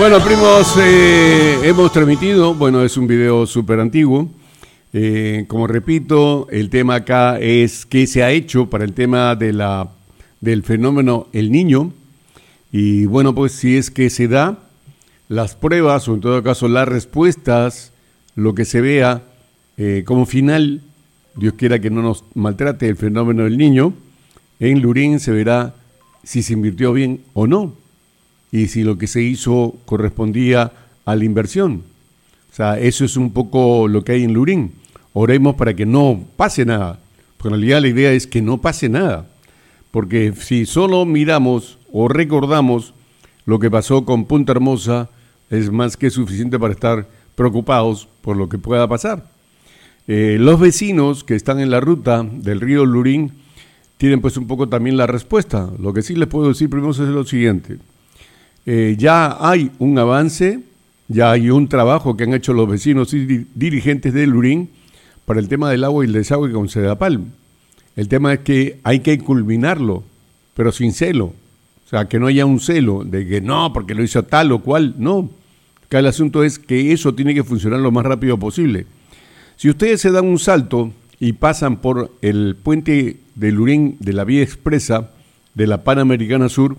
Bueno, primos, hemos transmitido, bueno, es un video súper antiguo. Como repito, el tema acá es qué se ha hecho para el tema del fenómeno El Niño. Y bueno, pues si es que se da las pruebas, o en todo caso las respuestas, lo que se vea como final, Dios quiera que no nos maltrate el fenómeno del Niño, en Lurín se verá si se invirtió bien o no, y si lo que se hizo correspondía a la inversión. O sea, eso es un poco lo que hay en Lurín. Oremos para que no pase nada, porque en realidad la idea es que no pase nada, porque si solo miramos o recordamos lo que pasó con Punta Hermosa, es más que suficiente para estar preocupados por lo que pueda pasar. Los vecinos que están en la ruta del río Lurín tienen pues un poco también la respuesta. Lo que sí les puedo decir primero es lo siguiente. Ya hay un avance, ya hay un trabajo que han hecho los vecinos y dirigentes de Lurín para el tema del agua y el desagüe con Sedapal. El tema es que hay que culminarlo, pero sin celo. O sea, que no haya un celo de que no, porque lo hizo tal o cual. No, acá el asunto es que eso tiene que funcionar lo más rápido posible. Si ustedes se dan un salto y pasan por el puente de Lurín de la vía expresa de la Panamericana Sur,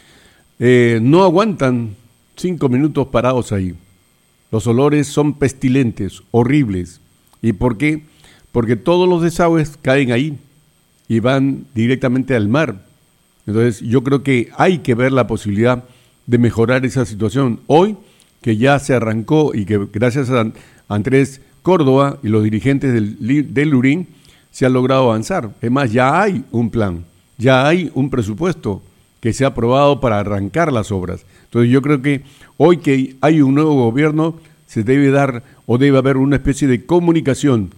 no aguantan 5 minutos parados ahí. Los olores son pestilentes, horribles. ¿Y por qué? Porque todos los desagües caen ahí y van directamente al mar. Entonces yo creo que hay que ver la posibilidad de mejorar esa situación. Hoy, que ya se arrancó y que gracias a Andrés Córdoba y los dirigentes del Lurín se ha logrado avanzar. Es más, ya hay un plan, ya hay un presupuesto que se ha aprobado para arrancar las obras. Entonces yo creo que hoy que hay un nuevo gobierno se debe dar o debe haber una especie de comunicación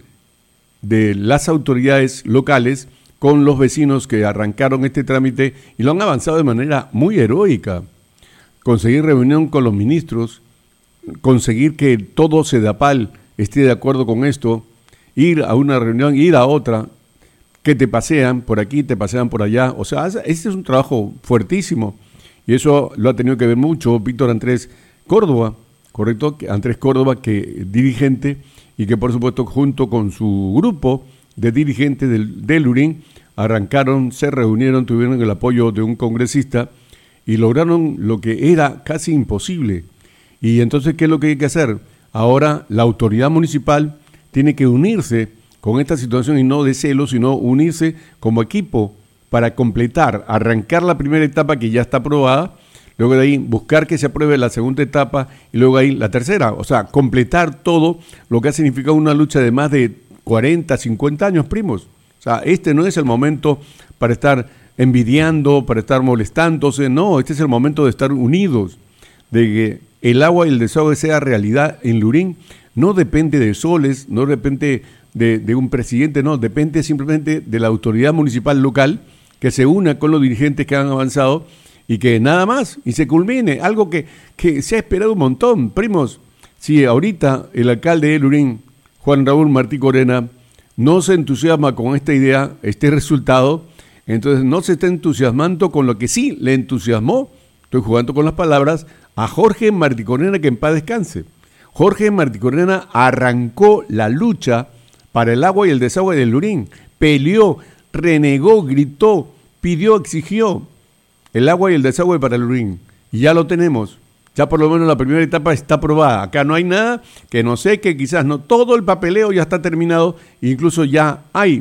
de las autoridades locales con los vecinos que arrancaron este trámite y lo han avanzado de manera muy heroica. Conseguir reunión con los ministros, conseguir que todo Sedapal esté de acuerdo con esto, ir a una reunión, ir a otra, que te pasean por aquí, te pasean por allá. O sea, este es un trabajo fuertísimo y eso lo ha tenido que ver mucho Víctor Andrés Córdoba, correcto, Andrés Córdoba, que dirigente y que por supuesto junto con su grupo de dirigentes del Lurín arrancaron, se reunieron, tuvieron el apoyo de un congresista y lograron lo que era casi imposible. Y entonces, ¿qué es lo que hay que hacer? Ahora la autoridad municipal tiene que unirse con esta situación y no de celos, sino unirse como equipo para completar, arrancar la primera etapa que ya está aprobada, luego de ahí buscar que se apruebe la segunda etapa y luego ahí la tercera. O sea, completar todo lo que ha significado una lucha de más de 40, 50 años, primos. O sea, este no es el momento para estar envidiando, para estar molestándose, no, este es el momento de estar unidos, de que el agua y el desagüe sea realidad en Lurín. No depende de soles, no depende de un presidente, no, depende simplemente de la autoridad municipal local que se una con los dirigentes que han avanzado y que nada más, y se culmine, algo que se ha esperado un montón. Primos, si ahorita el alcalde de Lurín, Juan Raúl Martí Corena, no se entusiasma con esta idea, este resultado, entonces no se está entusiasmando con lo que sí le entusiasmó, estoy jugando con las palabras, a Jorge Martí Corena, que en paz descanse. Jorge Martí Corena arrancó la lucha para el agua y el desagüe del Lurín, peleó, renegó, gritó, pidió, exigió el agua y el desagüe para el Lurín, y ya lo tenemos. Ya por lo menos la primera etapa está aprobada. Acá no hay nada que no sé, que quizás no. Todo el papeleo ya está terminado. Incluso ya hay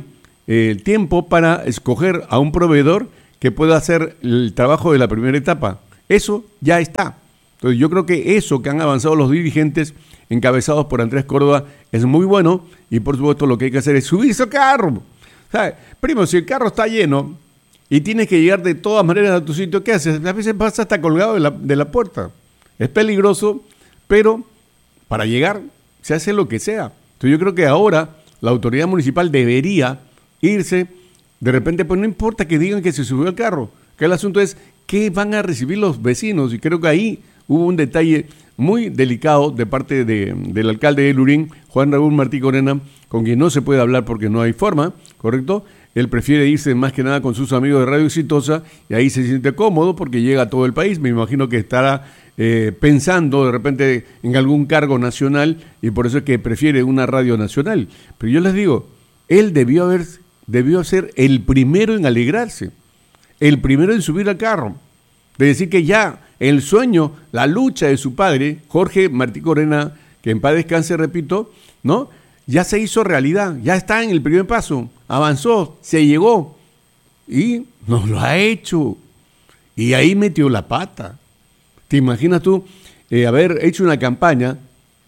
tiempo para escoger a un proveedor que pueda hacer el trabajo de la primera etapa. Eso ya está. Entonces yo creo que eso que han avanzado los dirigentes encabezados por Andrés Córdoba es muy bueno. Y por supuesto lo que hay que hacer es subirse al carro. O sea, primo, si el carro está lleno y tienes que llegar de todas maneras a tu sitio, ¿qué haces? A veces pasa hasta colgado de la puerta. Es peligroso, pero para llegar se hace lo que sea. Entonces yo creo que ahora la autoridad municipal debería irse, de repente pues no importa que digan que se subió al carro, que el asunto es qué van a recibir los vecinos, y creo que ahí hubo un detalle muy delicado de parte del alcalde de Lurín, Juan Raúl Martí Corena, con quien no se puede hablar porque no hay forma, ¿correcto? él prefiere irse más que nada con sus amigos de Radio Exitosa y ahí se siente cómodo porque llega a todo el país. Me imagino que estará pensando de repente en algún cargo nacional y por eso es que prefiere una radio nacional. Pero yo les digo, él debió ser el primero en alegrarse, el primero en subir al carro, de decir que ya el sueño, la lucha de su padre, Jorge Martí Corena, que en paz descanse, repito, ¿no? Ya se hizo realidad, ya está en el primer paso, avanzó, se llegó y nos lo ha hecho. Y ahí metió la pata. ¿Te imaginas tú haber hecho una campaña,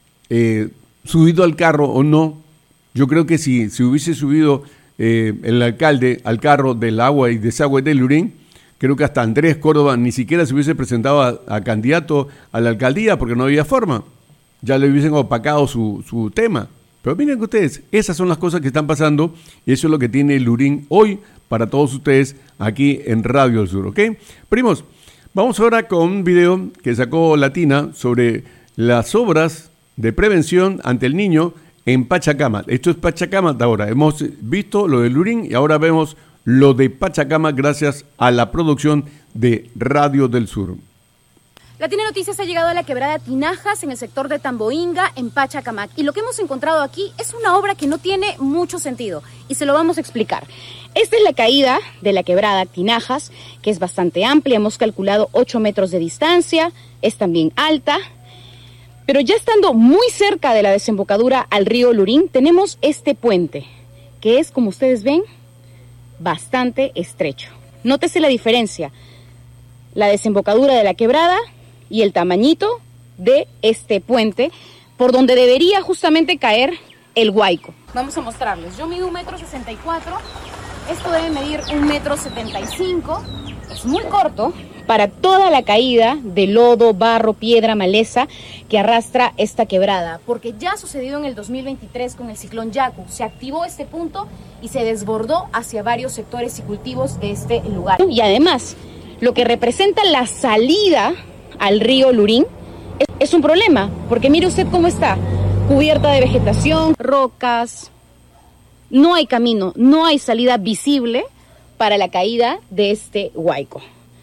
subido al carro o no? Yo creo que si hubiese subido el alcalde al carro del agua y desagüe del Lurín, creo que hasta Andrés Córdoba ni siquiera se hubiese presentado a candidato a la alcaldía porque no había forma. Ya le hubiesen opacado su tema. Pero miren que ustedes, esas son las cosas que están pasando y eso es lo que tiene el Lurín hoy para todos ustedes aquí en Radio del Sur, ¿ok? Primos, vamos ahora con un video que sacó Latina sobre las obras de prevención ante el niño en Pachacama. Esto es Pachacama de ahora. Hemos visto lo del Lurín y ahora vemos lo de Pachacama gracias a la producción de Radio del Sur. Latina Noticias ha llegado a la quebrada Tinajas en el sector de Tamboinga en Pachacamac y lo que hemos encontrado aquí es una obra que no tiene mucho sentido y se lo vamos a explicar. Esta es la caída de la quebrada Tinajas, que es bastante amplia, hemos calculado 8 metros de distancia, es también alta, pero ya estando muy cerca de la desembocadura al río Lurín tenemos este puente, que es, como ustedes ven, bastante estrecho. Nótese la diferencia, la desembocadura de la quebrada y el tamañito de este puente por donde debería justamente caer el Guayco. Vamos a mostrarles. Yo mido 1,64 m, esto debe medir 1,75 m, es muy corto para toda la caída de lodo, barro, piedra, maleza que arrastra esta quebrada, porque ya sucedió en el 2023 con el ciclón Yaku. Se activó este punto y se desbordó hacia varios sectores y cultivos de este lugar. Y además, lo que representa la salida al río Lurín es un problema, porque mire usted cómo está, cubierta de vegetación, rocas, no hay camino, no hay salida visible para la caída de este Guayco.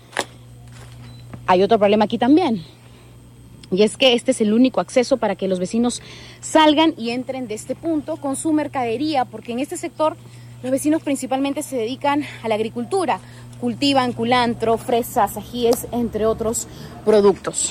Hay otro problema aquí también, y es que este es el único acceso para que los vecinos salgan y entren de este punto con su mercadería, porque en este sector los vecinos principalmente se dedican a la agricultura, cultivan culantro, fresas, ajíes, entre otros productos.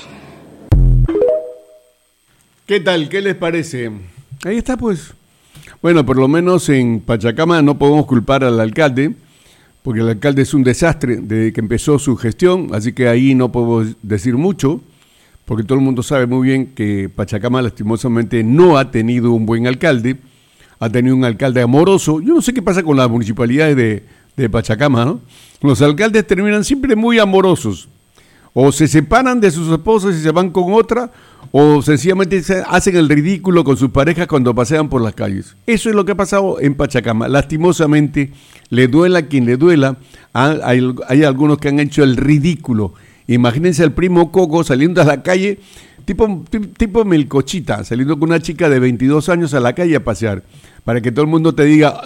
¿Qué tal? ¿Qué les parece? Ahí está, pues. Bueno, por lo menos en Pachacama no podemos culpar al alcalde, porque el alcalde es un desastre desde que empezó su gestión, así que ahí no podemos decir mucho, porque todo el mundo sabe muy bien que Pachacama lastimosamente no ha tenido un buen alcalde, ha tenido un alcalde amoroso. Yo no sé qué pasa con las municipalidades de Pachacama, ¿no? Los alcaldes terminan siempre muy amorosos. O se separan de sus esposas y se van con otra, o sencillamente hacen el ridículo con sus parejas cuando pasean por las calles. Eso es lo que ha pasado en Pachacama. Lastimosamente, le duela a quien le duela, hay algunos que han hecho el ridículo. Imagínense al primo Coco saliendo a la calle, tipo Melcochita, saliendo con una chica de 22 años a la calle a pasear, para que todo el mundo te diga,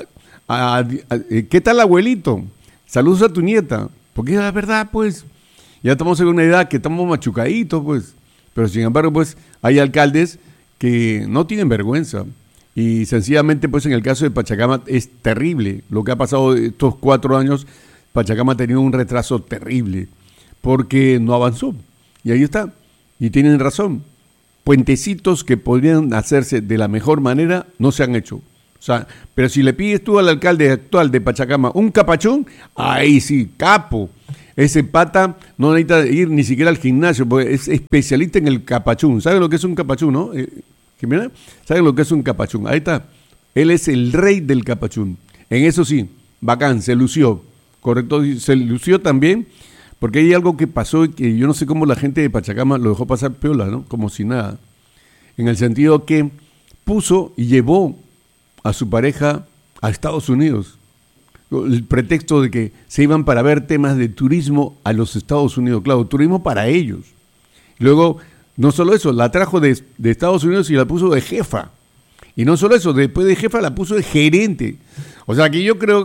¿qué tal abuelito? Saludos a tu nieta, porque la verdad, pues, ya estamos en una edad que estamos machucaditos, pues, pero sin embargo, pues, hay alcaldes que no tienen vergüenza, y sencillamente, pues, en el caso de Pachacama es terrible, lo que ha pasado estos 4 años, Pachacama ha tenido un retraso terrible, porque no avanzó, y ahí está, y tienen razón, puentecitos que podrían hacerse de la mejor manera, no se han hecho. O sea, pero si le pides tú al alcalde actual de Pachacama un capachón, ahí sí, capo. Ese pata no necesita ir ni siquiera al gimnasio, porque es especialista en el capachún. ¿Saben lo que es un capachún, no? Jimena, ¿saben lo que es un capachún? Ahí está. Él es el rey del capachún. En eso sí, bacán, se lució. Correcto, se lució también, porque hay algo que pasó y que yo no sé cómo la gente de Pachacama lo dejó pasar piola, ¿no? Como si nada. En el sentido que puso y llevó a su pareja a Estados Unidos. El pretexto de que se iban para ver temas de turismo a los Estados Unidos. Claro, turismo para ellos. Luego, no solo eso, la trajo de Estados Unidos y la puso de jefa. Y no solo eso, después de jefa la puso de gerente. O sea que yo creo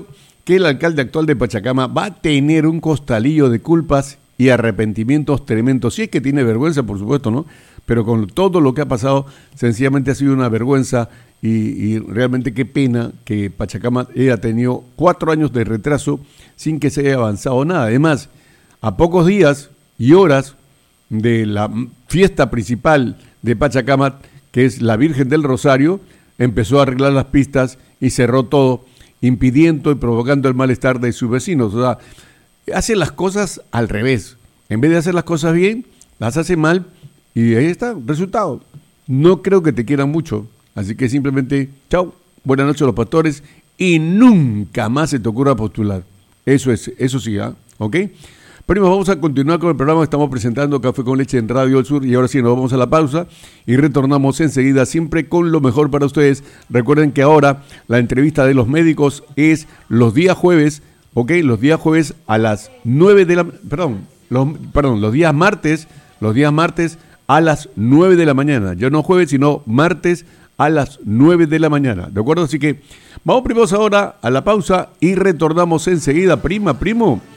que el alcalde actual de Pachacama va a tener un costalillo de culpas y arrepentimientos tremendos. Sí es que tiene vergüenza, por supuesto, ¿no? Pero con todo lo que ha pasado, sencillamente ha sido una vergüenza y realmente qué pena que Pachacama haya tenido 4 años de retraso sin que se haya avanzado nada. Además, a pocos días y horas de la fiesta principal de Pachacama, que es la Virgen del Rosario, empezó a arreglar las pistas y cerró todo, impidiendo y provocando el malestar de sus vecinos. O sea, hace las cosas al revés. En vez de hacer las cosas bien, las hace mal y ahí está, resultado. No creo que te quieran mucho, así que simplemente, chao, buenas noches a los pastores y nunca más se te ocurra postular. Eso sí, ¿ok? Primos, vamos a continuar con el programa que estamos presentando, Café con Leche en Radio del Sur, y ahora sí nos vamos a la pausa y retornamos enseguida, siempre con lo mejor para ustedes. Recuerden que ahora la entrevista de los médicos es los días jueves, ¿ok? Los días jueves a las 9 de la... los días martes a las 9 de la mañana. Ya no jueves, sino martes a las 9 de la mañana, ¿de acuerdo? Así que vamos primos ahora a la pausa y retornamos enseguida, primo.